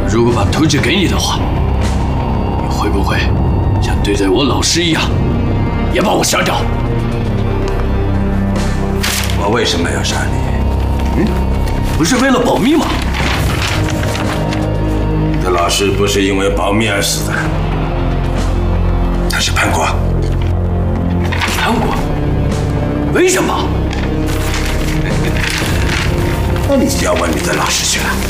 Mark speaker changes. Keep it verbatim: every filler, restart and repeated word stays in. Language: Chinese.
Speaker 1: 如果把图纸给你的话，你会不会像对待我老师一样，也把我杀掉？
Speaker 2: 我为什么要杀你？
Speaker 1: 嗯，不是为了保密吗？
Speaker 2: 你的老师不是因为保密而死的，他是叛国。
Speaker 1: 叛国？为什么？
Speaker 2: 那你就要问你的老师去了。